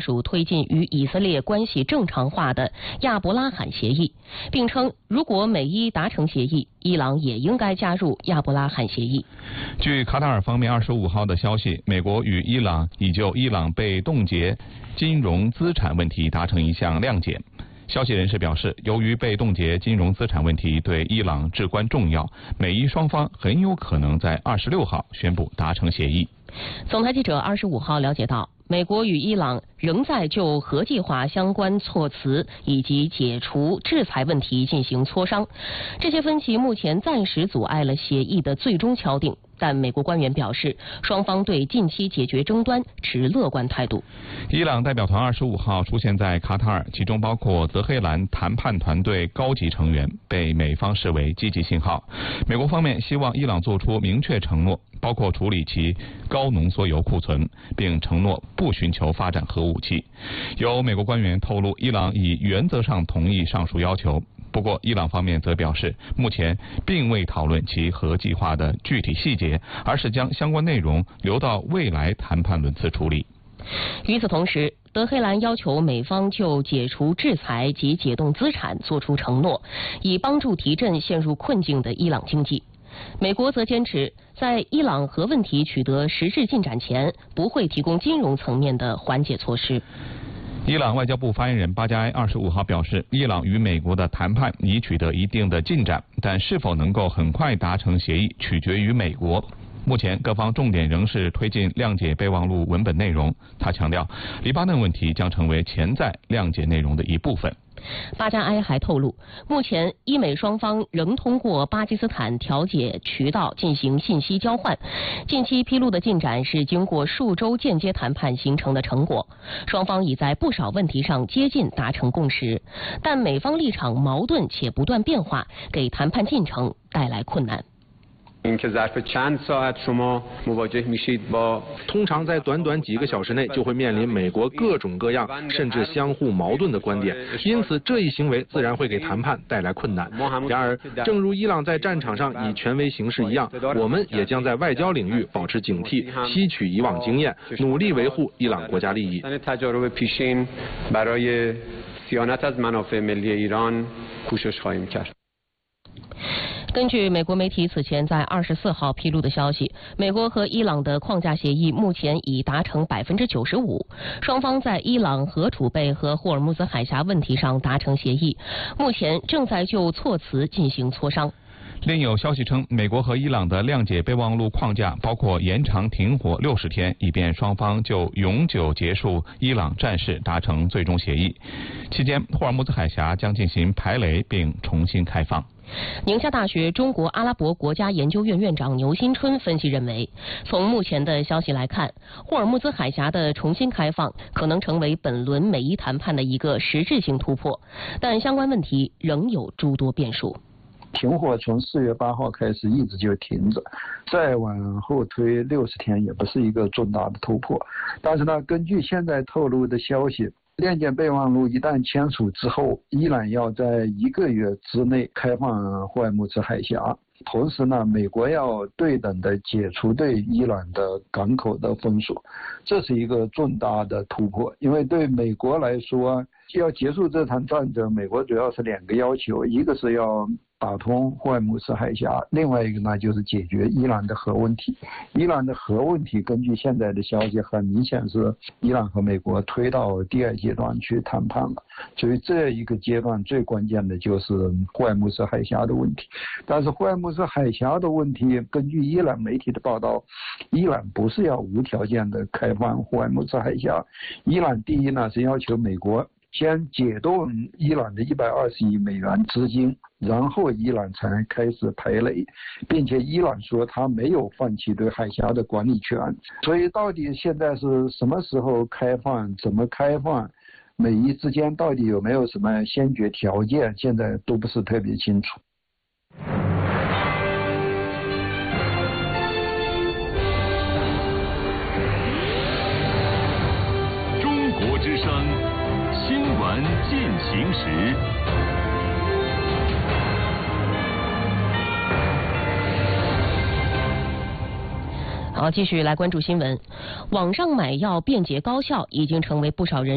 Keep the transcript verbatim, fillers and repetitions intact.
署推进与以色列关系正常化的亚伯拉罕协议，并称如果美伊达成协议，伊朗也应该加入亚伯拉罕协议。 据卡塔尔方面二十五号的消息，美国与伊朗已就伊朗被冻结金融资产问题达成一项谅解。消息人士表示，由于被冻结金融资产问题对伊朗至关重要，美伊双方很有可能在二十六号宣布达成协议。 总台记者二十五号了解到，美国与伊朗仍在就核计划相关措辞以及解除制裁问题进行磋商，这些分歧目前暂时阻碍了协议的最终敲定。但美国官员表示，双方对近期解决争端持乐观态度。 伊朗代表团二十五号出现在卡塔尔，其中包括德黑兰谈判团队高级成员，被美方视为积极信号。美国方面希望伊朗做出明确承诺，包括处理其高浓缩铀库存，并承诺不寻求发展核武器。有美国官员透露，伊朗已原则上同意上述要求。不过，伊朗方面则表示，目前并未讨论其核计划的具体细节，而是将相关内容留到未来谈判轮次处理。 与此同时，德黑兰要求美方就解除制裁及解冻资产作出承诺，以帮助提振陷入困境的伊朗经济。美国则坚持，在伊朗核问题取得实质进展前，不会提供金融层面的缓解措施。 伊朗外交部发言人巴加埃二十五号表示，伊朗与美国的谈判已取得一定的进展，但是否能够很快达成协议，取决于美国。目前各方重点仍是推进谅解备忘录文本内容。他强调，黎巴嫩问题将成为潜在谅解内容的一部分。 巴加埃还透露，目前伊美双方仍通过巴基斯坦调解渠道进行信息交换。近期披露的进展是经过数周间接谈判形成的成果，双方已在不少问题上接近达成共识，但美方立场矛盾且不断变化，给谈判进程带来困难。 通常在短短几个小时内就会面临美国各种各样甚至相互矛盾的观点，因此这一行为自然会给谈判带来困难。然而，正如伊朗在战场上以权威行事一样，我们也将在外交领域保持警惕，吸取以往经验，努力维护伊朗国家利益。 根据美国媒体此前在二十四号披露的消息，美国和伊朗的框架协议目前已达成百分之九十五，双方在伊朗核储备和霍尔木兹海峡问题上达成协议，目前正在就措辞进行磋商。 另有消息称，美国和伊朗的谅解备忘录框架包括延长停火六十天，以便双方就永久结束伊朗战事达成最终协议。期间，霍尔木兹海峡将进行排雷并重新开放。 宁夏大学中国阿拉伯国家研究院院长牛新春分析认为，从目前的消息来看，霍尔木兹海峡的重新开放可能成为本轮美伊谈判的一个实质性突破，但相关问题仍有诸多变数。 停火从四月八号开始一直就停着，再往后推六十天也不是一个重大的突破。但是呢，根据现在透露的消息，谅解备忘录一旦签署之后，伊朗要在一个月之内开放霍尔木兹海峡，同时呢，美国要对等的解除对伊朗的港口的封锁，这是一个重大的突破。因为对美国来说，要结束这场战争，美国主要是两个要求，一个是要打通霍尔木兹海峡，另外一个呢就是解决伊朗的核问题。伊朗的核问题根据现在的消息，很明显是伊朗和美国推到第二阶段去谈判了，所以这一个阶段最关键的就是霍尔木兹海峡的问题。但是霍尔木兹海峡的问题，根据伊朗媒体的报道，伊朗不是要无条件的开放霍尔木兹海峡，伊朗第一呢是要求美国先解冻伊朗的一百二十亿美元资金，然后伊朗才开始排雷，并且伊朗说他没有放弃对海峡的管理权。所以到底现在是什么时候开放，怎么开放，美伊之间到底有没有什么先决条件，现在都不是特别清楚。 中国之声新闻进行时。 好，继续来关注新闻。网上买药便捷高效，已经成为不少人